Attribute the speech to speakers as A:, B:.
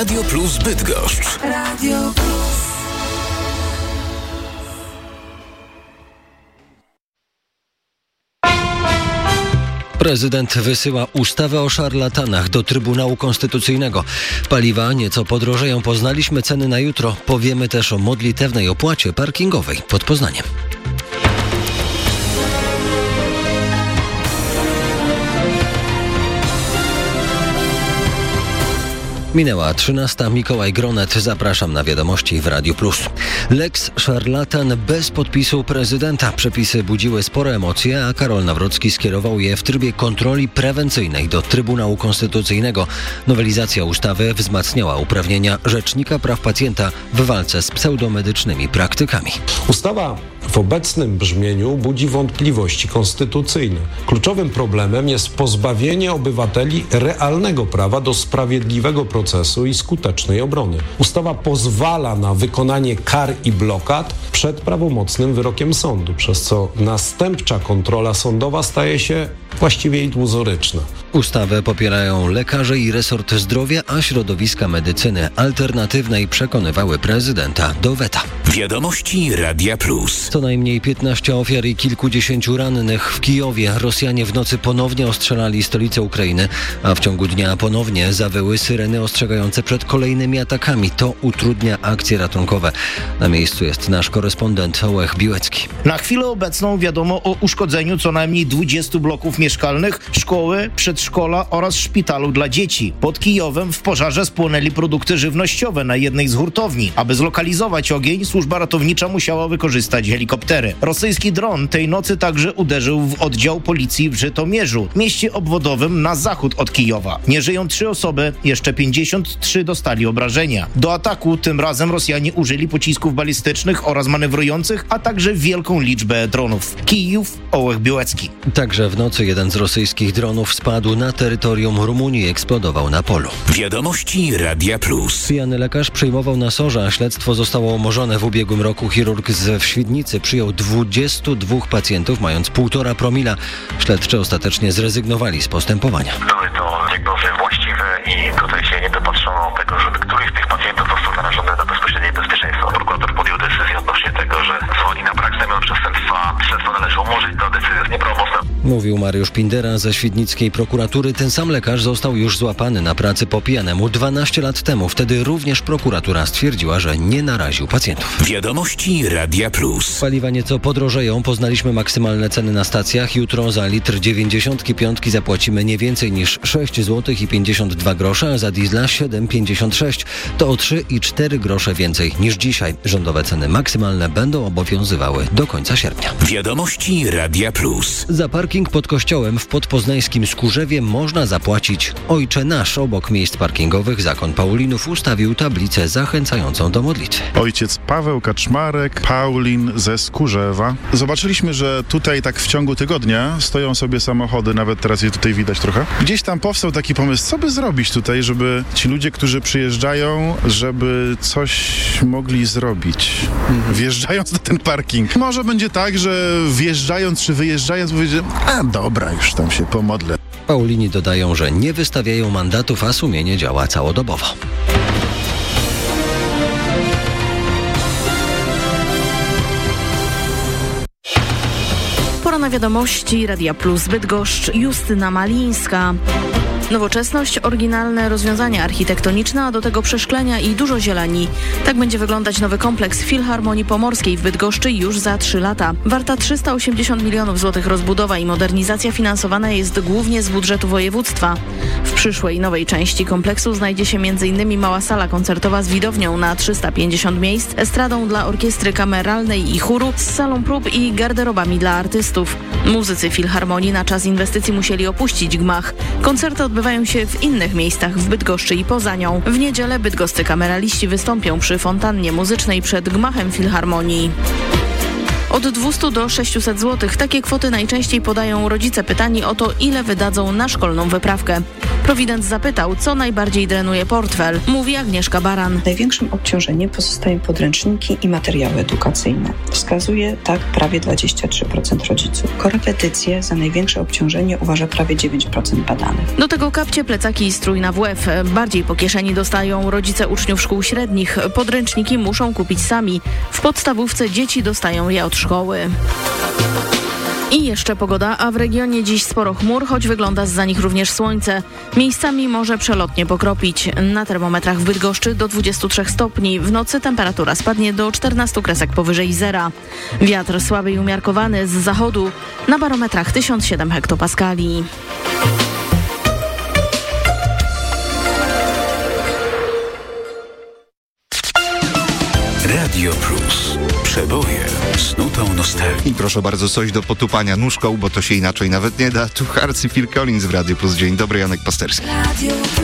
A: Radio Plus Bydgoszcz.
B: Radio Plus.
C: Prezydent wysyła ustawę o szarlatanach do Trybunału Konstytucyjnego. Paliwa nieco podrożeją. Poznaliśmy ceny na jutro. Powiemy też o modlitewnej opłacie parkingowej pod Poznaniem. Minęła 13. Mikołaj Gronet. Zapraszam na wiadomości w Radiu Plus. Lex szarlatan bez podpisu prezydenta. Przepisy budziły spore emocje, a Karol Nawrocki skierował je w trybie kontroli prewencyjnej do Trybunału Konstytucyjnego. Nowelizacja ustawy wzmacniała uprawnienia Rzecznika Praw Pacjenta w walce z pseudomedycznymi praktykami.
D: Ustawa w obecnym brzmieniu budzi wątpliwości konstytucyjne. Kluczowym problemem jest pozbawienie obywateli realnego prawa do sprawiedliwego procesu i skutecznej obrony. Ustawa pozwala na wykonanie kar i blokad przed prawomocnym wyrokiem sądu, przez co następcza kontrola sądowa staje się właściwie iluzoryczna.
C: Ustawę popierają lekarze i resort zdrowia, a środowiska medycyny alternatywnej przekonywały prezydenta do weta.
A: Wiadomości Radia Plus.
C: Co najmniej 15 ofiar i kilkudziesięciu rannych w Kijowie. Rosjanie w nocy ponownie ostrzelali stolicę Ukrainy, a w ciągu dnia ponownie zawyły syreny ostrzegające przed kolejnymi atakami. To utrudnia akcje ratunkowe. Na miejscu jest nasz korespondent Ołech Biłecki.
E: Na chwilę obecną wiadomo o uszkodzeniu co najmniej 20 bloków mieszkalnych, szkoły, przedszkola oraz szpitalu dla dzieci. Pod Kijowem w pożarze spłonęli produkty żywnościowe na jednej z hurtowni. Aby zlokalizować ogień, służba ratownicza musiała wykorzystać helikoptery. Rosyjski dron tej nocy także uderzył w oddział policji w Żytomierzu, mieście obwodowym na zachód od Kijowa. Nie żyją 3 osoby, jeszcze 53 dostali obrażenia. Do ataku tym razem Rosjanie użyli pocisków balistycznych oraz manewrujących, a także wielką liczbę dronów. Kijów, Ołech Biłecki.
C: Także w nocy jeden z rosyjskich dronów spadł na terytorium Rumunii i eksplodował na polu.
A: Wiadomości Radia Plus.
C: Pijany lekarz przyjmował na SOR-ze, a śledztwo zostało umorzone. W ubiegłym roku chirurg w Świdnicy przyjął 22 pacjentów, mając 1,5 promila. Śledczy ostatecznie zrezygnowali z postępowania.
F: Były to diagnozy właściwe i tutaj się nie dopatrzono tego, żeby któryś z tych pacjentów został narażony na bezpośrednie bezpieczeństwo. Prokurator podjął decyzję odnośnie tego, że z uwagi na brak znamion przestępstwa śledztwo należy umorzyć. Ta decyzja jest nieprawomocna.
C: Mówił Mariusz Pindera ze świdnickiej prokuratury. Ten sam lekarz został już złapany na pracy po pijanemu 12 lat temu. Wtedy również prokuratura stwierdziła, że nie naraził pacjentów.
A: Wiadomości Radia Plus.
C: Paliwa nieco podrożeją. Poznaliśmy maksymalne ceny na stacjach. Jutro za litr 95 zapłacimy nie więcej niż 6 zł i 52 grosze, a za diesla 7,56. To o 3,4 grosze więcej niż dzisiaj. Rządowe ceny maksymalne będą obowiązywały do końca sierpnia.
A: Wiadomości Radia Plus.
C: Za parking pod kościołem w podpoznańskim Skórzewie można zapłacić Ojcze Nasz. Obok miejsc parkingowych zakon Paulinów ustawił tablicę zachęcającą do modlitwy.
G: Ojciec Paweł Kaczmarek, Paulin ze Skórzewa. Zobaczyliśmy, że tutaj tak w ciągu tygodnia stoją sobie samochody, nawet teraz je tutaj widać trochę. Gdzieś tam powstał taki pomysł, co by zrobić tutaj, żeby ci ludzie, którzy przyjeżdżają, żeby coś mogli zrobić, wjeżdżając na ten parking. Może będzie tak, że wjeżdżając czy wyjeżdżając powiedzieć, a dobra, już tam się pomodlę.
C: Paulini dodają, że nie wystawiają mandatów, a sumienie działa całodobowo.
H: Pora na wiadomości Radia Plus Bydgoszcz. Justyna Malińska. Nowoczesność, oryginalne rozwiązania architektoniczne, a do tego przeszklenia i dużo zieleni. Tak będzie wyglądać nowy kompleks Filharmonii Pomorskiej w Bydgoszczy już za 3 lata. Warta 380 milionów złotych rozbudowa i modernizacja finansowana jest głównie z budżetu województwa. W przyszłej nowej części kompleksu znajdzie się m.in. mała sala koncertowa z widownią na 350 miejsc, estradą dla orkiestry kameralnej i chóru, z salą prób i garderobami dla artystów. Muzycy Filharmonii na czas inwestycji musieli opuścić gmach. Koncerty odbywają się w innych miejscach w Bydgoszczy i poza nią. W niedzielę bydgoscy kameraliści wystąpią przy fontannie muzycznej przed gmachem Filharmonii. Od 200 do 600 zł. Takie kwoty najczęściej podają rodzice pytani o to, ile wydadzą na szkolną wyprawkę. Prowident zapytał, co najbardziej drenuje portfel. Mówi Agnieszka Baran.
B: Największym obciążeniem pozostają podręczniki i materiały edukacyjne. Wskazuje tak prawie 23% rodziców. Korepetycje za największe obciążenie uważa prawie 9% badanych.
H: Do tego kapcie, plecaki i strój na WF. Bardziej po kieszeni dostają rodzice uczniów szkół średnich. Podręczniki muszą kupić sami. W podstawówce dzieci dostają je od szkoły. I jeszcze pogoda, a w regionie dziś sporo chmur, choć wygląda zza nich również słońce. Miejscami może przelotnie pokropić. Na termometrach w Bydgoszczy do 23 stopni. W nocy temperatura spadnie do 14 kresek powyżej zera. Wiatr słaby i umiarkowany z zachodu. Na barometrach 1007 hektopaskali.
A: Radio Plus. Przeboje z nutą nostalgii.
I: I proszę bardzo, coś do potupania nóżką, bo to się inaczej nawet nie da. Tu Harcy, Phil Collins w Radio Plus. Dzień dobry, Janek Pasterski.